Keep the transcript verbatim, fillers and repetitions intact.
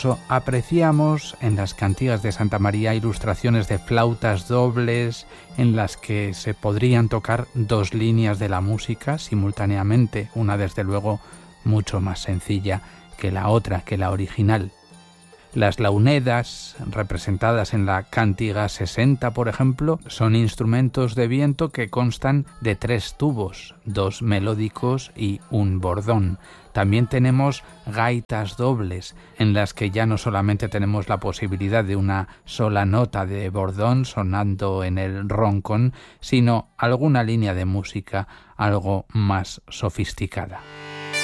Apreciamos en las cantigas de Santa María ilustraciones de flautas dobles en las que se podrían tocar dos líneas de la música simultáneamente, una desde luego mucho más sencilla que la otra, que la original. Las launedas, representadas en la Cántiga sesenta, por ejemplo, son instrumentos de viento que constan de tres tubos, dos melódicos y un bordón. También tenemos gaitas dobles, en las que ya no solamente tenemos la posibilidad de una sola nota de bordón sonando en el roncón, sino alguna línea de música algo más sofisticada.